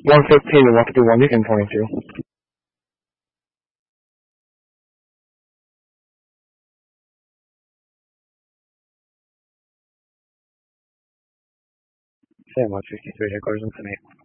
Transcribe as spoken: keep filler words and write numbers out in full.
one fifteen and one fifty-one, you can twenty-two. Same one fifty-three, hit quarters infinite.